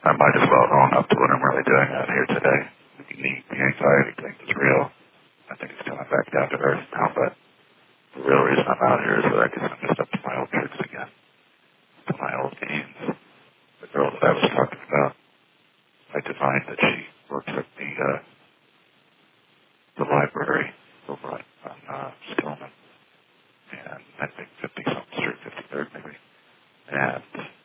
I might as well own up to what I'm really doing out here today. The anxiety thing is real. I think it's coming back down to earth now, but the real reason I'm out here is that I can just up to my old tricks again, to my old games. The girl that I was talking about, I divined that she works at the library over on Stillman, and I think 50-something Street, 53rd maybe. And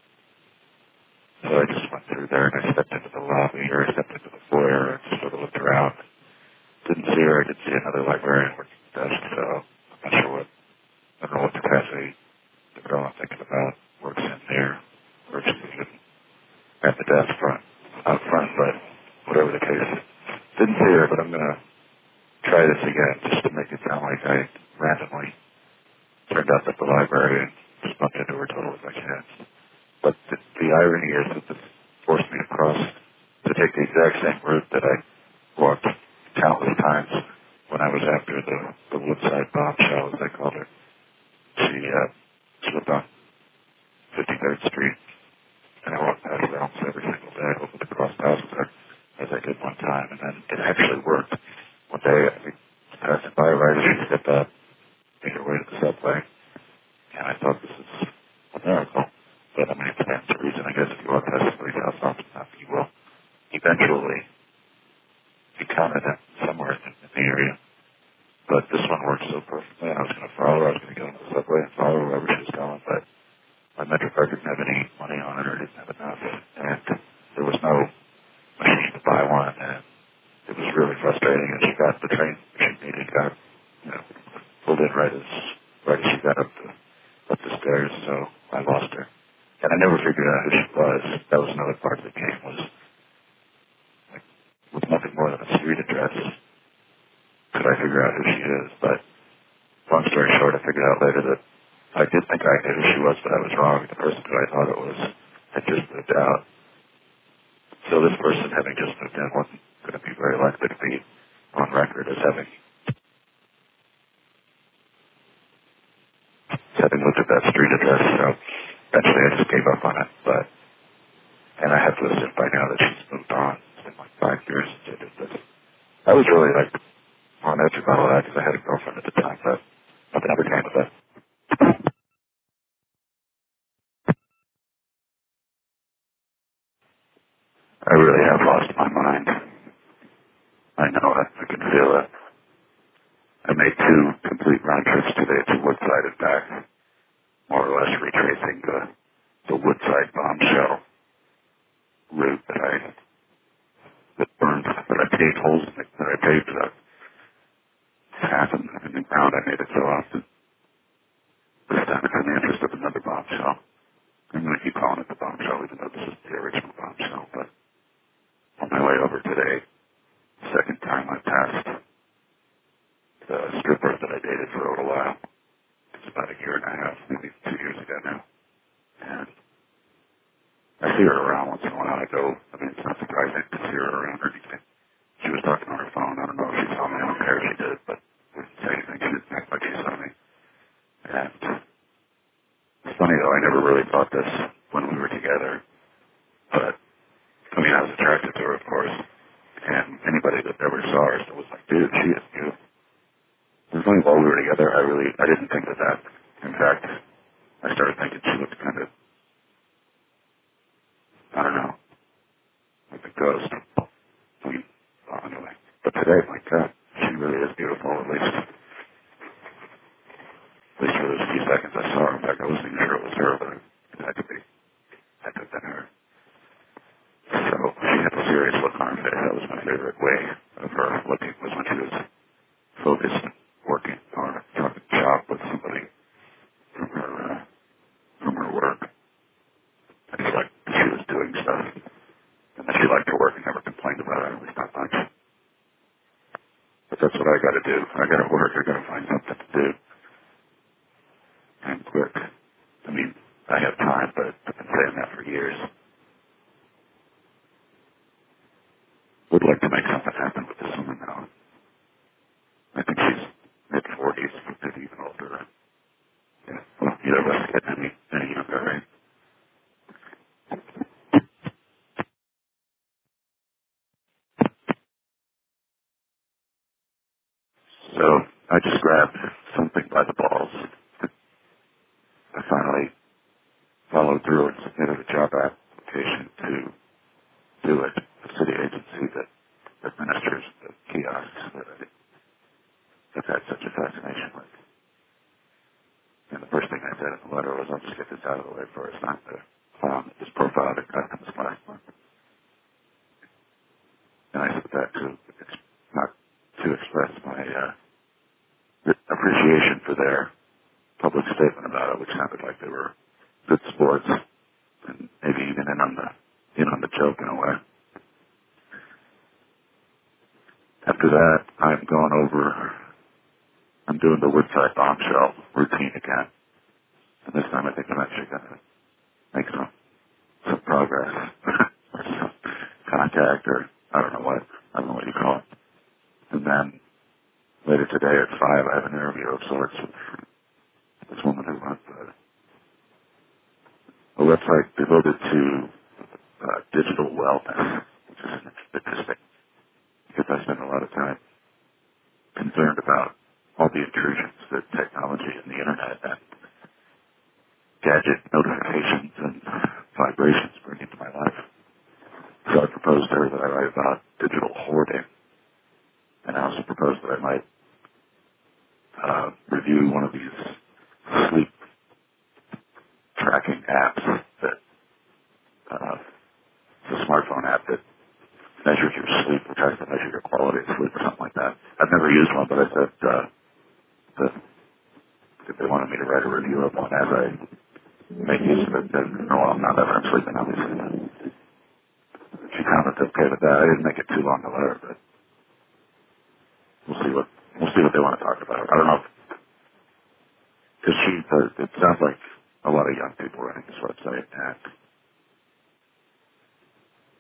so I just went through there and I stepped into the lobby, or I stepped into the foyer and just sort of looked around. Didn't see her. I did see another librarian working the desk, so I'm not sure I don't know what capacity the girl I'm thinking about works in there, or if she's even at the desk out front, but whatever the case. Didn't see her, but I'm going to try this again just to make it sound like I randomly turned up at the library and just bumped into her totally by chance. But the irony is that this forced me to take the exact same route that I walked countless times when I was after the Woodside bombshell, as they called her. She lived on 53rd Street, and I walked past her almost every single day, hoping to cross paths with her, as I did one time, and then it actually worked. One day, I was passing by right as she stepped up, made her way to the subway, and I thought this is a miracle. But I mean, it stands to reason, I guess, if you walk past somebody's house often enough, you will eventually encounter them somewhere in the area. But this one worked so perfectly, and I was going to follow her. I was going to go into the subway and follow her wherever she was going, but my MetroCard didn't have any money on it, or didn't have enough, and there was no machine to buy one, and it was really frustrating. And she got the train she needed, pulled in right as she got up the stairs, so I lost her. And I never figured out who she was. That was another part of the game, was like, with nothing more than a street address, could I figure out who she is. But long story short, I figured out later that I did think I knew who she was, but I was wrong. The person who I thought it was had just moved out. So this person, having just moved in, wasn't going to be very likely to be on record as having looked at that street address. So eventually I just gave up on it. And I have to assume by now that she's moved on. It's been like 5 years since I did this. I was really on edge about all that because I had a girlfriend at the time, but nothing ever came of it. I really have lost my mind. I know it. I can feel it. I made 2 complete round trips today to Woodside and back, more or less retracing the Woodside bombshell route that I paved holes in it, that I paved half in the ground. I made it so often. This time it's in the interest of another bombshell. I'm going to keep calling it the bombshell, even though this is the original bombshell. But on my way over today, the second time I passed the stripper that I dated for a little while. It's about 1.5 years, maybe 2 years ago now. And I see her around once in a while. It's not surprising to see her around or anything. She was talking on her phone. I don't know if she saw me. I don't care if she did, but we didn't say anything. She didn't act like she saw me. And it's funny, though, I never really thought this when we were together. But, I was attracted to her, of course. And anybody that ever saw her was like, dude, she is beautiful. It was only while we were together, I didn't think of that. In fact, I started thinking she looked kind of, I don't know, like a ghost. Anyway. But today, my God, she really is beautiful, at least for those few seconds I saw her. In fact, I wasn't even sure it was her, but it had to be. Had to have been her. So she had a serious look on her face. That was my favorite way of her looking, was when she was focused, working, or talking shop with somebody from her work. I just liked that she was doing stuff, and that she liked her work and never complained about it, at least not much. But that's what I got to do. I got to work. I got to find something to do, and quick. I have time, but I've been saying that for years. Would like to make something happen with this woman now. I think she's mid-40s, maybe even older. Yeah. Well, neither of us get any younger, right? I just grabbed something by the balls. I finally followed through and submitted a job application to do it, the city agency that administers the kiosks that I've had such a fascination with. And the first thing I said in the letter was, I'll just get this out of the way before it's time to file this profile that got in this last month. And I said that not to express my appreciation for their public statement about it, which sounded like they were good sports and maybe even in on the joke in a way. After that, I'm doing the Woodside bombshell routine again. And this time I think I'm actually going to make some progress. Or some contact, or I don't know what you call it. And then later today at 5, I have an interview of sorts with this woman who runs a website devoted to digital wellness, which is interesting because I spend a lot of time concerned about all the intrusions that technology and the internet and gadget notifications and vibrations bring into my life. So I proposed to her that I write about digital hoarding, and I also proposed that I might review one of these sleep tracking apps that it's a smartphone app that measures your sleep, or tries to measure your quality of sleep or something like that. I've never used one, but I said that they wanted me to write a review of one as I make use of it. And, well, not that I'm sleeping, obviously. She commented okay with that. I didn't make it too long a letter, but we'll see what they want to talk about. I don't know because it sounds like a lot of young people running this website, and